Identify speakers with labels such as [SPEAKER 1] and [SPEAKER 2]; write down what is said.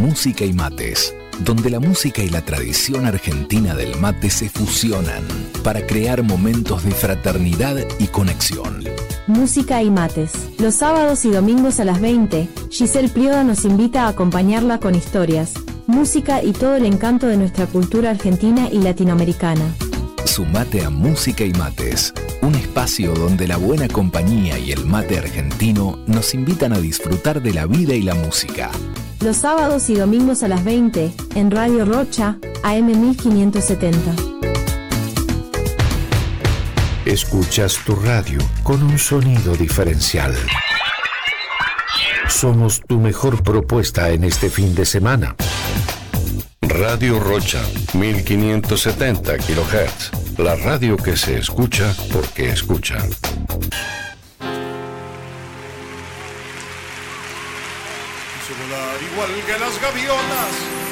[SPEAKER 1] Música y Mates, donde la música y la tradición argentina del mate se fusionan para crear momentos de fraternidad y conexión.
[SPEAKER 2] Música y Mates. Los sábados y domingos a las 20, Giselle Prioda nos invita a acompañarla con historias, música y todo el encanto de nuestra cultura argentina y latinoamericana.
[SPEAKER 1] Sumate a Música y Mates, un espacio donde la buena compañía y el mate argentino nos invitan a disfrutar de la vida y la música.
[SPEAKER 2] Los sábados y domingos a las 20, en Radio Rocha, AM 1570.
[SPEAKER 3] Escuchas tu radio con un sonido diferencial. Somos tu mejor propuesta en este fin de semana. Radio Rocha, 1570 kHz. La radio que se escucha porque escucha.
[SPEAKER 4] Igual que las gaviotas,